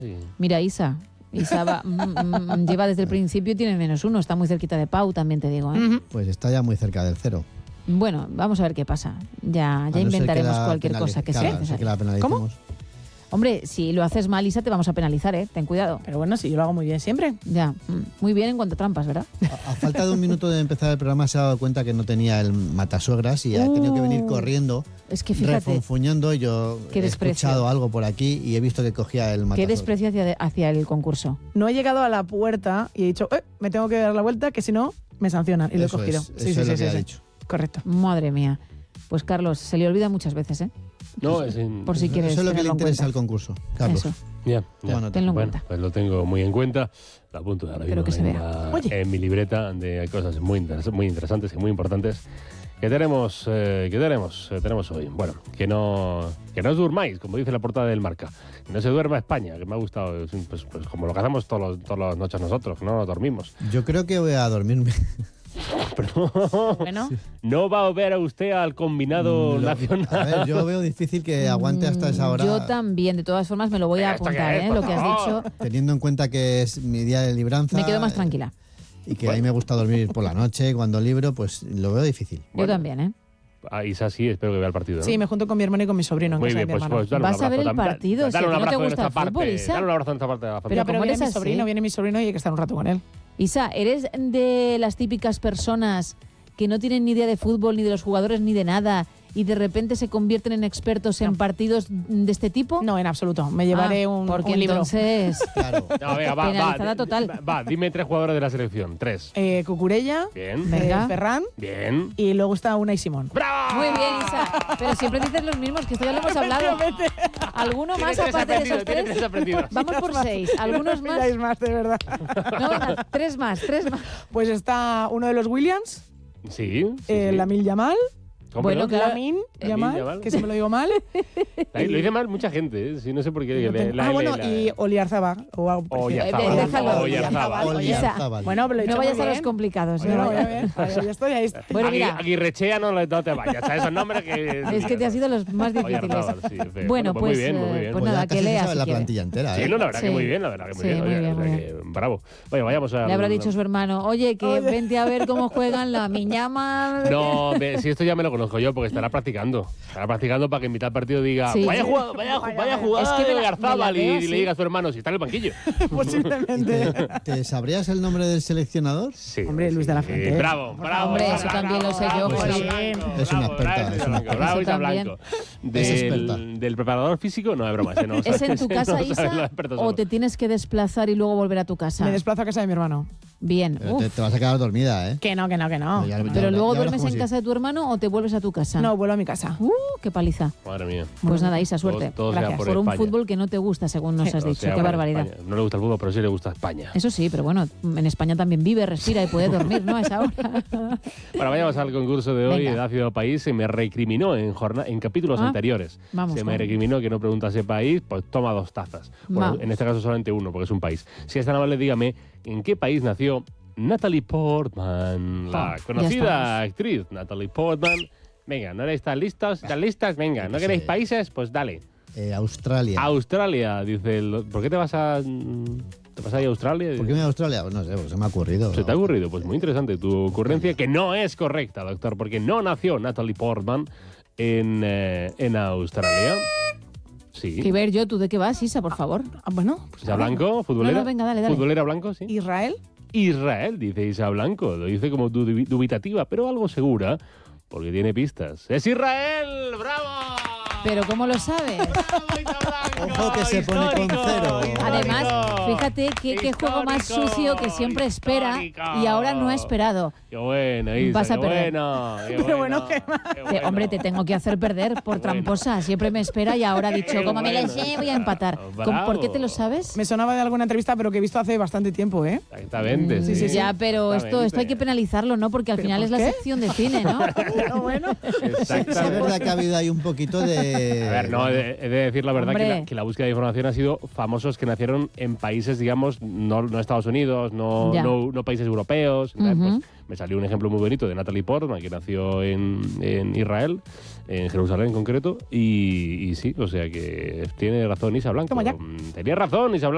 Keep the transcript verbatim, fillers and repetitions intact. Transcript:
Sí. Mira, Isa. Isa va, mm, lleva desde el principio y tiene menos uno. Está muy cerquita de Pau, también te digo. ¿eh? Uh-huh. Pues está ya muy cerca del cero. Bueno, vamos a ver qué pasa. Ya, ya A no ser inventaremos que la cualquier penali- cosa que claro, sea a no ser que necesaria. la penalicemos. ¿Cómo? Hombre, si lo haces mal, Isa, te vamos a penalizar, ¿eh? Ten cuidado. Pero bueno, sí, yo lo hago muy bien siempre. Ya, mm, muy bien en cuanto a trampas, ¿verdad? A, a falta de un minuto de empezar el programa se ha dado cuenta que no tenía el matasuegras y ha tenido que venir Uh, corriendo, Es que fíjate, refunfuñando. Yo Qué he desprecio. escuchado algo por aquí y he visto que cogía el qué matasuegras. desprecio hacia, hacia el concurso. No he llegado a la puerta y he dicho, eh, me tengo que dar la vuelta, que si no, me sancionan. Y lo he Eso cogido. es, sí, eso sí, es sí, lo sí, que ha sí. dicho. Correcto. Madre mía. Pues Carlos, se le olvida muchas veces, ¿eh? No, es in- Por si quieres Eso es lo que le tenerlo en interesa cuenta. al concurso, Carlos. Eso. Ya, ya. Toma nota. Tenlo en Bueno, cuenta. pues lo tengo muy en cuenta. Lo apunto ahora Espero mismo que se en, vea. la- Oye. en mi libreta de cosas muy, interes- muy interesantes y muy importantes que tenemos, eh, que tenemos, eh, tenemos hoy. Bueno, que no, que no os durmáis, como dice la portada del Marca. Que no se duerma España, que me ha gustado. Pues, pues como lo que hacemos todos los- todas las noches nosotros, que no nos dormimos. Yo creo que voy a dormirme. Pero Bueno, no va a ver a usted al combinado Lo- nacional. A ver, yo veo difícil que aguante hasta esa hora. Mm, Yo también, de todas formas, me lo voy a ¿Esto qué apuntar, es, ¿eh? por Lo que has favor? dicho. Teniendo en cuenta que es mi día de libranza. Me quedo más eh, tranquila. Y que a mí me gusta dormir por la noche cuando libro, pues lo veo difícil. Yo Bueno. también, ¿eh? Ah, Isa sí, espero que vea el partido, ¿no? sí, me junto con mi hermano y con mi sobrino en Muy casa bien, de mi pues, hermano. pues dale un Vas a ver abrazo el tam- partido, dale si un a ti no te abrazo de gusta nuestra el fútbol, parte, Isa. dale un abrazo de nuestra parte a la Pero, familia. ¿cómo pero viene eres mi así? sobrino, viene mi sobrino y hay que estar un rato con él. Isa, ¿eres de las típicas personas que no tienen ni idea de fútbol, ni de los jugadores, ni de nada, y de repente se convierten en expertos en partidos de este tipo? No, en absoluto. Me llevaré Ah, un, porque un libro. entonces Claro. No, venga, va, va, penalizada total. Va, va, dime tres jugadores de la selección. Tres. Eh, Cucurella, Bien. eh, Venga. Ferran Bien. y luego está Unai Simón. ¡Bravo! Muy bien, Isa. Pero siempre dices los mismos, que esto ya lo hemos hablado. ¿Alguno Tiene más tres aparte de aprendidos, esos tiene tres? tres aprendidos. Vamos por seis. ¿Algunos No más? pilláis más, de verdad. No, venga, tres más, tres más. Pues está uno de los Williams, Sí. sí, eh, sí. Lamine Yamal, ¿Cómo, Bueno, perdón? claro. Lamin Yamal. Yamal, que si me lo digo mal. Ahí lo dice mal mucha gente, ¿eh? Sí, no sé por qué. No tengo- La- ah, la- bueno, la- y Oliarzabal. O algo parecido. Oyarzábal. Eh, déjalo. Oyarzábal. Oliarzábal. Bueno, pero lo he No hecho vayas muy a los bien. complicados. Bueno, ¿no? voy a ver. A ver, ya estoy, ahí está. Bueno, Agui- mira. Aguirrechea no, le- no te vayas a esos nombres que... Es que te ha sido los más difíciles. Oyarzábal, sí, feo. Bueno, pues pues, muy bien, pues muy eh, bien. pues Pues nada, ya que casi se lea sabe si la quiere. plantilla entera, Sí, ¿eh? no, la verdad Sí. que muy bien, la verdad que muy Sí, bien. muy Oye, bien, o sea muy que, bravo. Oye, vayamos a... Le habrá dicho su hermano, oye, que Oye. vente a ver cómo juegan la Miñama. No, ve, si esto ya me lo conozco yo, porque estará practicando. Estará practicando para que en mitad del partido diga, Sí. vaya jugada, vaya, ju- vaya jugada Es que me de la- Oyarzábal, me la y, veo, y sí. le diga a su hermano, si está en el banquillo. Posiblemente. ¿Te sabrías el nombre del seleccionador? Sí, Hombre, sí, Luis de la sí. Fuente. Bravo, bravo. Hombre, bravo, eso también lo sé yo, bravo, Jolín. Isa Blanco, Es una bravo, experta, bravo, es Isa una Blanco, experta. bravo, Eso Isa también. Blanco. Es Del, experta. del preparador físico, no, es broma. ese no ¿Es sabe- en tu ese casa, no sabe, Isa? los expertos ¿O somos. te tienes que desplazar y luego volver a tu casa? Me desplazo a casa de mi hermano. Bien. Pero te, Uf. te vas a quedar dormida, ¿eh? Que no, que no, que no. Ya- ya- Pero ya- luego ya verás duermes cómo en sí. casa de tu hermano o te vuelves a tu casa. No, vuelvo a mi casa. Uh, qué paliza. Madre mía. Pues nada, Isa, suerte. Todo, todo sea Gracias. por, Por un España. fútbol que no te gusta, según nos Sí. has Todo dicho. sea Qué por barbaridad. España. No le gusta el fútbol, pero sí le gusta España. Eso sí, pero bueno, en España también vive, respira y puede dormir, ¿no? A esa hora. Bueno, vayamos al concurso de hoy Venga. de Ácido País. Se me recriminó en, jorna- en capítulos Ah, anteriores. vamos, se me vamos. recriminó que no preguntase país, pues toma dos tazas. Bueno, Vamos. en este caso solamente uno, porque es un país. Si es tan amable, dígame, ¿en qué país nació Natalie Portman? La Ah, ya conocida actriz Natalie Portman. Venga, ¿no estáis listos? ¿Están listas? Venga, ¿no Sí. queréis países? Pues dale. Eh, Australia. Australia, dice el... ¿Por qué te vas a... ¿Te vas a ir a Australia? ¿Por qué me voy a Australia? Pues no sé, pues se me ha ocurrido. ¿Se te ha ocurrido? Pues muy interesante tu ocurrencia, que no es correcta, doctor, porque no nació Natalie Portman en, eh, en Australia. Sí. Que ver yo, ¿tú de qué vas, Isa, por favor? Ah, bueno, pues Isa Blanco, futbolera. No, no, venga, dale, dale. Futbolera Blanco, sí. Israel. Israel, dice Isa Blanco. Lo dice como dubi- dubitativa, pero algo segura, porque tiene pistas. ¡Es Israel! ¡Bravo! Pero ¿cómo lo sabes? Ojo que se pone con cero. Además, fíjate que qué juego más Histórico, sucio que siempre espera histórico. y ahora no ha esperado. ¡Qué bueno, Isa! Vas a qué perder. bueno, qué Pero bueno, ¿qué más? qué Eh, bueno. hombre, te tengo que hacer perder por Qué bueno. tramposa. Siempre me espera y ahora ha dicho, Qué como me la bueno. sé, voy a empatar. Bravo. ¿Por qué te lo sabes? Me sonaba de alguna entrevista, pero que he visto hace bastante tiempo, ¿eh? Exactamente, Mm, sí. sí, sí. Ya, pero esto, esto hay que penalizarlo, ¿no? Porque al ¿Pero final por es la qué? sección de cine, ¿no? Pero bueno. Sí, es verdad que ha habido ahí un poquito de... A ver, no, he de, he de decir la verdad que Hombre. la, que la búsqueda de información ha sido famosos que nacieron en países, digamos, no, no Estados Unidos, no, Ya. no, no países europeos. Entonces, Ujú. pues, me salió un ejemplo muy bonito de Natalie Portman, que nació en, en Israel, en Jerusalén en concreto, y, y sí, o sea que tiene razón Isa Blanco. Toma ya. Mm, Tenía razón Isa Blanco.